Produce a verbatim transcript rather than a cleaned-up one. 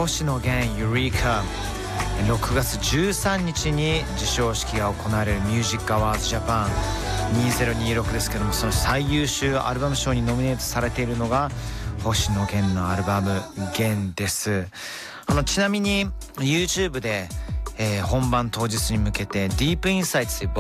星野源ユリカろくがつじゅうさんにちに授賞式が行われるミュージックアワーズジャパンにせんにじゅうろくですけども、その最優秀アルバム賞にノミネートされているのが星野源のアルバム源です。あのちなみに YouTube で、えー、本番当日に向けてディープインサイツという